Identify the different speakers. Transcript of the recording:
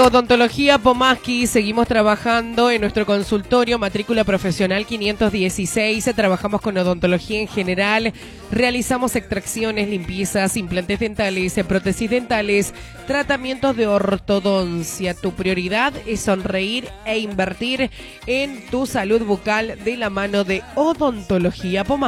Speaker 1: Odontología Pomaski seguimos trabajando en nuestro consultorio, matrícula profesional 516. Trabajamos con odontología en general, realizamos extracciones, limpiezas, implantes dentales, prótesis dentales, tratamientos de ortodoncia. Tu prioridad es sonreír e invertir en tu salud bucal de la mano de Odontología Pomaski.